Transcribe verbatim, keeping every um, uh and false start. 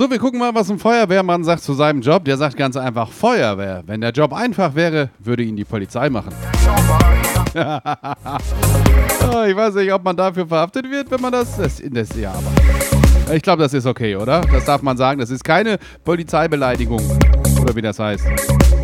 So, wir gucken mal, was ein Feuerwehrmann sagt zu seinem Job. Der sagt ganz einfach Feuerwehr. Wenn der Job einfach wäre, würde ihn die Polizei machen. Oh, ich weiß nicht, ob man dafür verhaftet wird, wenn man das... das, das ja, aber ich glaube, das ist okay, oder? Das darf man sagen. Das ist keine Polizeibeleidigung. Oder wie das heißt.